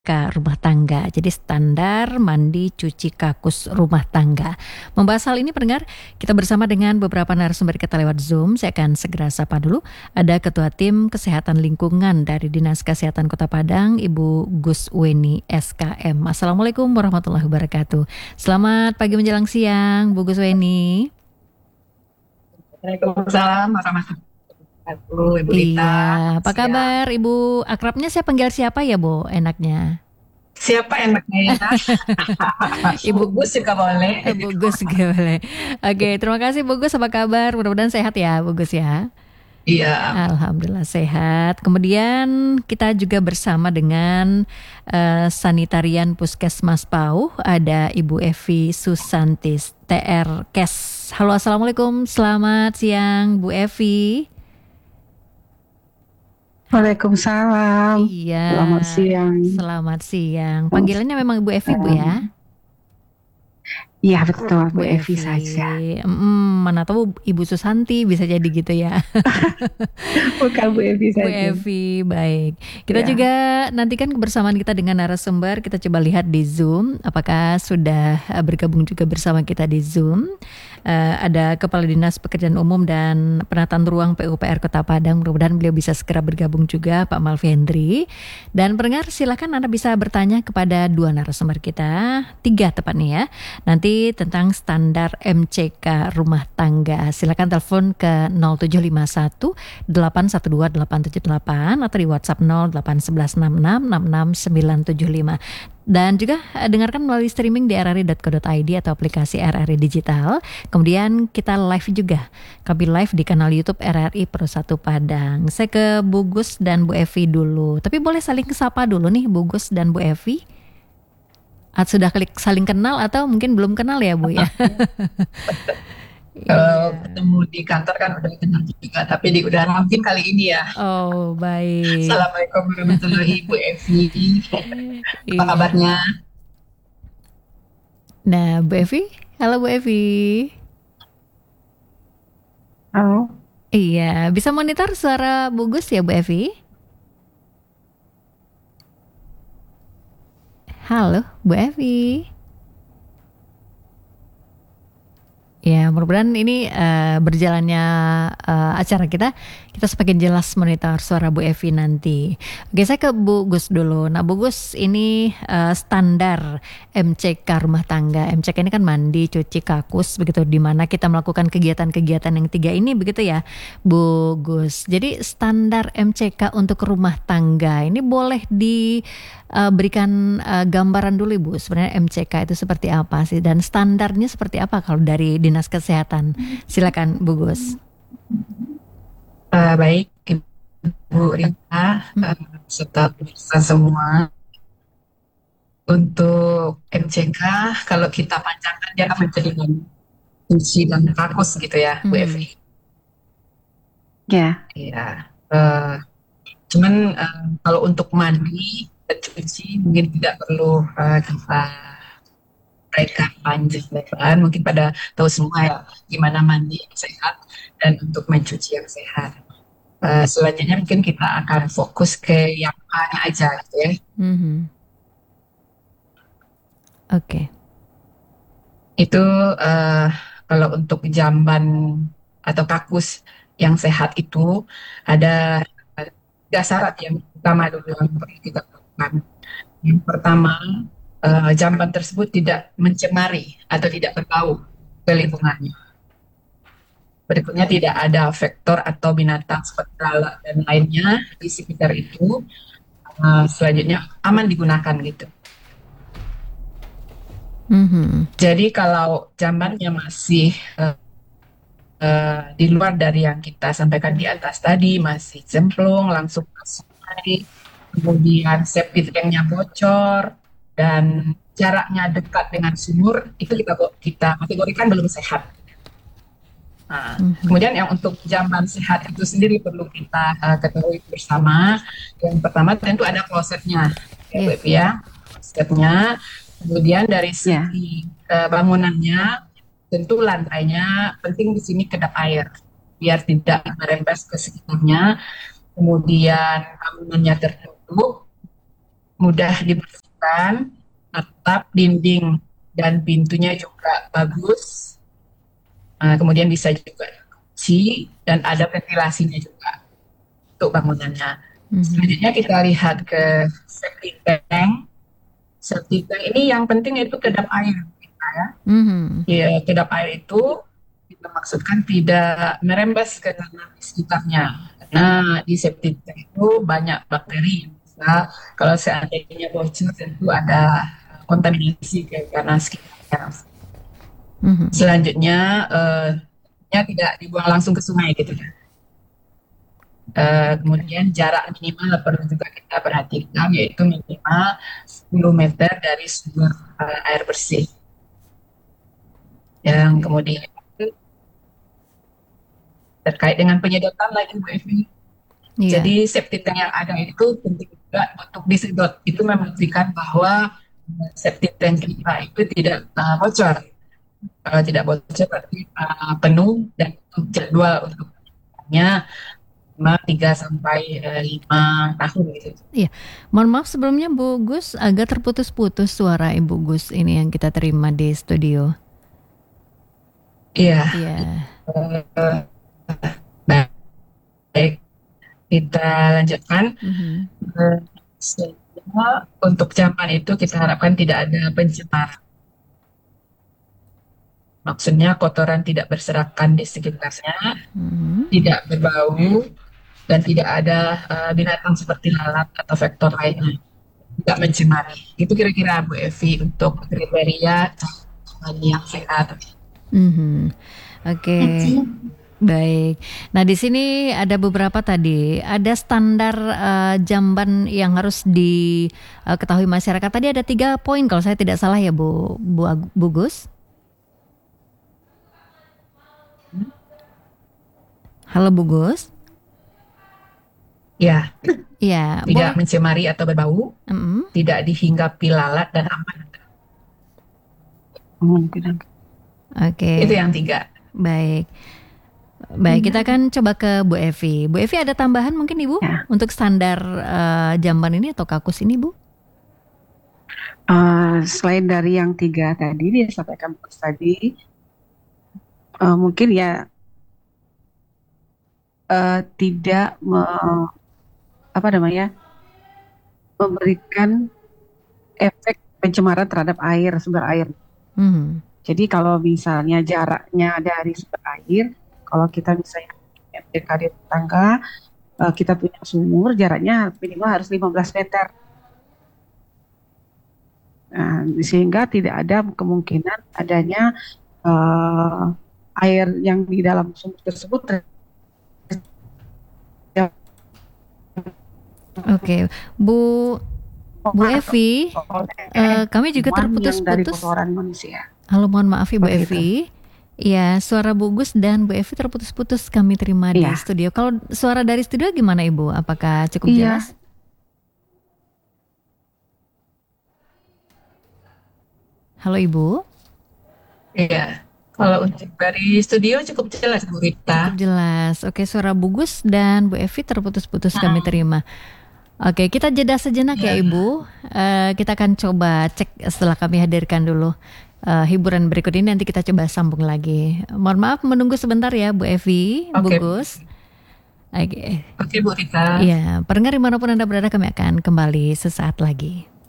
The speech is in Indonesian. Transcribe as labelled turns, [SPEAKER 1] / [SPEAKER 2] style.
[SPEAKER 1] rumah tangga. Jadi standar mandi cuci kakus rumah tangga. Membahas hal ini pendengar, kita bersama dengan beberapa narasumber kita lewat Zoom. Saya akan segera sapa dulu. Ada Ketua Tim Kesehatan Lingkungan dari Dinas Kesehatan Kota Padang, Ibu Gus Weni SKM. Assalamualaikum warahmatullahi wabarakatuh. Selamat pagi menjelang siang, Bu Gus Weni.
[SPEAKER 2] Waalaikumsalam warahmatullahi wabarakatuh, Ibu Rita.
[SPEAKER 1] Iya, apa
[SPEAKER 2] Siang.
[SPEAKER 1] kabar Ibu? Akrabnya saya panggil siapa ya, Bu? Enaknya.
[SPEAKER 2] Siapa enaknya ya?
[SPEAKER 1] Ibu
[SPEAKER 2] Bungkus juga boleh.
[SPEAKER 1] Bu Gus juga boleh. Oke, terima kasih Bu Gus. Apa kabar? Mudah-mudahan sehat ya, Bu Gus ya.
[SPEAKER 2] Iya,
[SPEAKER 1] Alhamdulillah sehat. Kemudian kita juga bersama dengan Sanitarian Puskesmas Pauh, ada Ibu Evi Susantis, TR Kes. Halo, assalamualaikum. Selamat siang, Bu Evi.
[SPEAKER 3] Waalaikumsalam.
[SPEAKER 1] Iya,
[SPEAKER 3] Selamat siang.
[SPEAKER 1] selamat siang. Panggilannya memang Ibu Evi, Bu ya?
[SPEAKER 3] Iya betul,
[SPEAKER 1] Bu
[SPEAKER 3] Bu Evi
[SPEAKER 1] Evi,
[SPEAKER 3] saja.
[SPEAKER 1] mana tahu Ibu Susanti bisa jadi gitu ya.
[SPEAKER 3] Bukan Bu Evi
[SPEAKER 1] Bu
[SPEAKER 3] saja.
[SPEAKER 1] Evi, baik. Kita
[SPEAKER 3] Ya.
[SPEAKER 1] juga nantikan kebersamaan kita dengan narasumber. Kita coba lihat di Zoom, apakah sudah bergabung juga bersama kita di Zoom. Ada Kepala Dinas Pekerjaan Umum dan Penataan Ruang PUPR Kota Padang. Mudah-mudahan beliau bisa segera bergabung juga, Pak Malvi Hendri. Dan pendengar, silakan Anda bisa bertanya kepada dua narasumber kita, tiga tepatnya ya. Nanti tentang standar MCK rumah tangga. Silakan telepon ke 0751 812 878 atau di WhatsApp 08116666975. Dan juga dengarkan melalui streaming di rri.co.id atau aplikasi RRI Digital. Kemudian kita live juga. Kami live di kanal YouTube RRI Pro 1 Padang. Saya ke Bu Gus dan Bu Evi dulu. Tapi boleh saling sapa dulu nih Bu Gus dan Bu Evi. Sudah klik saling kenal atau mungkin belum kenal ya Bu ya?
[SPEAKER 2] kalau
[SPEAKER 1] Iya.
[SPEAKER 2] ketemu di kantor kan udah kenal juga, tapi di udara mungkin kali ini ya.
[SPEAKER 1] Oh, baik.
[SPEAKER 2] Assalamualaikum warahmatullahi wabarakatuh, Bu Evi. Apa
[SPEAKER 1] Iya.
[SPEAKER 2] kabarnya?
[SPEAKER 1] Nah, Bu Evi. Halo Bu Evi.
[SPEAKER 3] Halo.
[SPEAKER 1] Iya, bisa monitor suara Bu Gus ya Bu Evi? Halo, Bu Evi. Ya, mudah-mudahan ini berjalannya acara kita semakin jelas monitor suara Bu Evi nanti. Oke, saya ke Bu Gus dulu. Nah, Bu Gus, ini standar MCK rumah tangga. MCK ini kan mandi, cuci, kakus, begitu, di mana kita melakukan kegiatan-kegiatan yang tiga ini, begitu ya, Bu Gus. Jadi standar MCK untuk rumah tangga ini boleh berikan gambaran dulu Ibu, sebenarnya MCK itu seperti apa sih dan standarnya seperti apa kalau dari Dinas Kesehatan? Silakan Bu Gus.
[SPEAKER 2] Baik, Ibu Rita, serta pemirsa semua. Untuk MCK, kalau kita panjangkan dia akan menjadi kunci dan kakus gitu ya, Bu
[SPEAKER 1] Mhm.
[SPEAKER 2] Evi.
[SPEAKER 3] Ya.
[SPEAKER 2] Iya. eh, Cuman kalau untuk mandi dan cuci mungkin tidak perlu kita mereka panjang lebar. Mungkin pada tahu semua ya gimana mandi yang sehat dan untuk mencuci yang sehat. Selanjutnya mungkin kita akan fokus ke yang A-nya aja gitu ya.
[SPEAKER 1] Mhm. Oke.
[SPEAKER 2] Itu kalau untuk jamban atau kakus yang sehat itu ada tiga syarat yang pertama dulu yang perlu kita lakukan. Yang pertama, jamban tersebut tidak mencemari atau tidak berbau ke lingkungannya. Berikutnya tidak ada vektor atau binatang seperti lalat dan lainnya di sekitar itu. Selanjutnya aman digunakan gitu.
[SPEAKER 1] Mhm.
[SPEAKER 2] Jadi kalau jambannya masih di luar dari yang kita sampaikan di atas tadi, masih cemplung, langsung ke sungai, kemudian septic tanknya bocor, dan jaraknya dekat dengan sumur, itu kita kategorikan belum sehat. Nah,
[SPEAKER 1] Mhm.
[SPEAKER 2] kemudian yang untuk jamban sehat itu sendiri perlu kita ketahui bersama. Yang pertama tentu ada klosetnya, ya Bu
[SPEAKER 1] Iya.
[SPEAKER 2] Evi ya, klosetnya. Kemudian dari
[SPEAKER 3] Ya.
[SPEAKER 2] segi bangunannya, tentu lantainya penting di sini kedap air, biar tidak merembes ke sekitarnya. Kemudian bangunannya tertutup, mudah dibersihkan, atap, dinding, dan pintunya juga bagus. Kemudian bisa juga dikunci dan ada ventilasinya juga untuk bangunannya. Selanjutnya kita lihat ke septic tank. Septic tank ini yang penting itu kedap air. Ya. Ya, kedap air itu kita maksudkan tidak merembes ke tanah di sekitarnya. Karena di septic tank itu banyak bakteri. Nah, kalau seandainya bocor tentu ada kontaminasi ke tanah sekitarnya. Selanjutnya tidak dibuang langsung ke sungai gitu ya. Kemudian jarak minimal perlu juga kita perhatikan, yaitu minimal 10 meter dari sumber air bersih. Yang kemudian terkait dengan penyedotan lagi Bu Evi. Jadi septic tank yang ada itu penting juga untuk disedot. Itu membuktikan bahwa septic tank kita itu tidak bocor. Tidak bocor berarti penuh dan jadwal untuk nya 3 sampai 5 tahun gitu.
[SPEAKER 1] Iya, mohon maaf sebelumnya Bu Gus, agak terputus-putus suara Ibu Gus ini yang kita terima di studio.
[SPEAKER 2] Iya. Baik, kita lanjutkan. Untuk jamban itu kita harapkan tidak ada pencemaran. Maksudnya kotoran tidak berserakan di sekitarnya, tidak berbau, dan tidak ada binatang seperti lalat atau vektor lainnya, tidak mencemari. Itu kira-kira Bu Evi untuk kriteria yang sehat.
[SPEAKER 1] Oke. Baik. Nah di sini ada beberapa tadi, ada standar jamban yang harus diketahui masyarakat. Tadi ada 3 poin kalau saya tidak salah ya Bu Gus. Halo Bu Gus.
[SPEAKER 2] Ya.
[SPEAKER 1] Ya.
[SPEAKER 2] Tidak mencemari atau berbau, tidak dihinggapi lalat dan aman.
[SPEAKER 1] Oke.
[SPEAKER 2] Itu yang 3.
[SPEAKER 1] Baik, kita akan coba ke Bu Evi. Bu Evi ada tambahan mungkin Ibu untuk standar jamban ini atau kakus ini Bu?
[SPEAKER 3] Selain dari yang 3 tadi disampaikan tadi, mungkin ya tidak memberikan efek pencemaran terhadap sumber air. Jadi kalau misalnya jaraknya dari sumber air, kalau kita misalnya di tetangga, kita punya sumur, jaraknya minimal harus 15 meter. Nah, sehingga tidak ada kemungkinan adanya air yang di dalam sumur tersebut.
[SPEAKER 1] Oke, Bu Evi, kami juga terputus-putus. Halo, mohon maaf ya Bu Evi. Ya, suara Bu Gus dan Bu Evi terputus-putus kami terima di studio. Kalau suara dari studio gimana Ibu? Apakah cukup jelas? Halo Ibu.
[SPEAKER 2] Iya. Kalau untuk dari studio cukup jelas Bu Rita.
[SPEAKER 1] Cukup jelas. Oke, suara Bu Gus dan Bu Evi terputus-putus kami terima. Oke, kita jeda sejenak ya Ibu. Kita akan coba cek setelah kami hadirkan dulu hiburan berikut ini, nanti kita coba sambung lagi. Mohon maaf menunggu sebentar ya Bu Evi, Bu Gus.
[SPEAKER 2] Oke Bu Rita.
[SPEAKER 1] Iya, pendengar dimanapun Anda berada, kami akan kembali sesaat lagi.